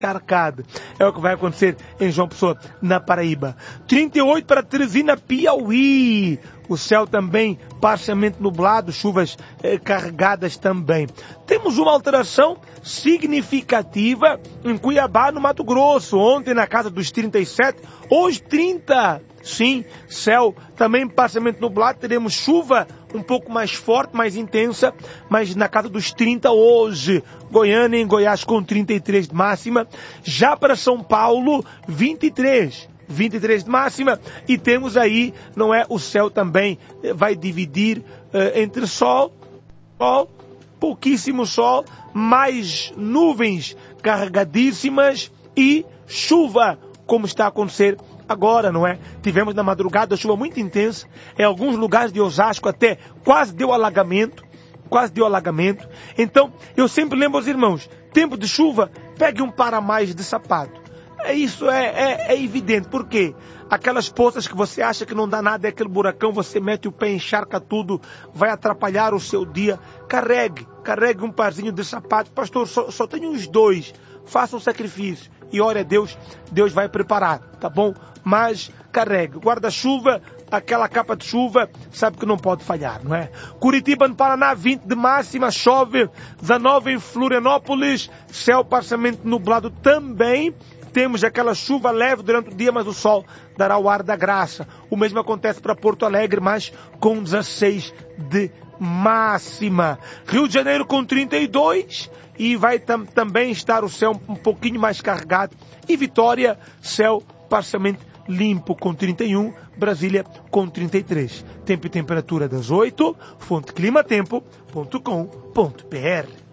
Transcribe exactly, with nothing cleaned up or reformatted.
Carcado. É o que vai acontecer em João Pessoa, na Paraíba. trinta e oito para Teresina, Piauí. O céu também parcialmente nublado, chuvas eh, carregadas também. Temos uma alteração significativa em Cuiabá, no Mato Grosso. Ontem na casa dos trinta e sete, hoje trinta. Sim, céu também parcialmente nublado, teremos chuva um pouco mais forte, mais intensa, mas na casa dos trinta hoje. Goiânia e Goiás com trinta e três de máxima. Já para São Paulo, vinte e três. vinte e três de máxima, e temos aí, não é, o céu também vai dividir uh, entre sol, sol, pouquíssimo sol, mais nuvens carregadíssimas e chuva, como está a acontecer agora, não é? Tivemos na madrugada chuva muito intensa, em alguns lugares de Osasco até quase deu alagamento, quase deu alagamento. Então, eu sempre lembro aos irmãos, tempo de chuva, pegue um par a mais de sapato. É isso, é, é, é evidente. Por quê? Aquelas poças que você acha que não dá nada, é aquele buracão, você mete o pé, encharca tudo, vai atrapalhar o seu dia. Carregue, carregue um parzinho de sapato. Pastor, só, só tenho uns dois. Faça um sacrifício e ore a Deus, Deus vai preparar, tá bom? Mas carregue. Guarda-chuva, aquela capa de chuva, sabe que não pode falhar, não é? Curitiba, no Paraná, vinte de máxima, chove. dezenove em Florianópolis, céu parcialmente nublado também. Temos aquela chuva leve durante o dia, mas o sol dará o ar da graça. O mesmo acontece para Porto Alegre, mas com dezesseis de máxima. Rio de Janeiro com trinta e dois e vai tam, também estar o céu um pouquinho mais carregado. E Vitória, céu parcialmente limpo com trinta e um. Brasília com trinta e três. Tempo e temperatura das oito. Fonte climatempo ponto com ponto br.